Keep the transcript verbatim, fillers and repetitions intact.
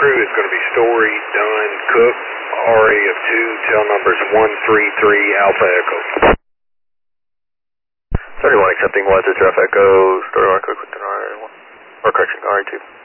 crew is going to be Story, Dunn, Cook, R A of two, tail numbers one three three Alpha Echo. thirty-one accepting one to Jeff Echo, Story one, Cook with an R A one, or correction, R A two.